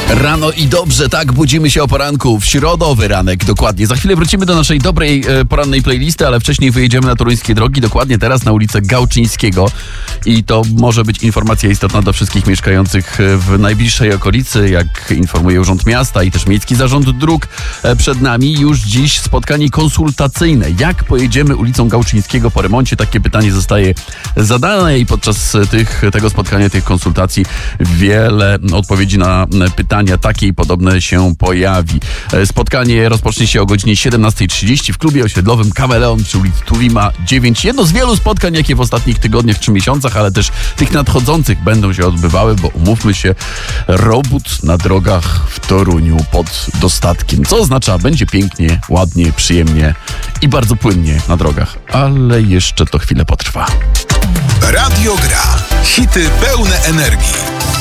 Rano i dobrze, tak, budzimy się o poranku, w środowy ranek, dokładnie. Za chwilę wrócimy do naszej dobrej porannej playlisty, ale wcześniej wyjedziemy na toruńskie drogi, dokładnie teraz na ulicę Gałczyńskiego. I to może być informacja istotna dla wszystkich mieszkających w najbliższej okolicy, jak informuje Urząd Miasta i też Miejski Zarząd Dróg. Przed nami już dziś spotkanie konsultacyjne. Jak pojedziemy ulicą Gałczyńskiego po remoncie? Takie pytanie zostaje zadane i podczas tego spotkania, tych konsultacji wiele odpowiedzi na pytania takie i podobne się pojawi. Spotkanie rozpocznie się o godzinie 17:30 w klubie osiedlowym Kameleon przy ulicy Tuwima 9. Jedno z wielu spotkań, jakie w ostatnich tygodniach czy miesiącach, ale też tych nadchodzących będą się odbywały, bo umówmy się, robót na drogach w Toruniu pod dostatkiem. Co oznacza, będzie pięknie, ładnie, przyjemnie i bardzo płynnie na drogach. Ale jeszcze to chwilę potrwa. Radio Gra. Hity pełne energii.